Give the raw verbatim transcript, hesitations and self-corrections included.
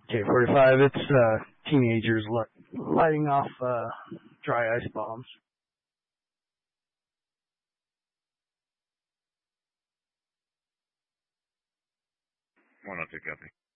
K forty-five, it's uh, teenagers li- lighting off uh, dry ice bombs. one oh two, copy.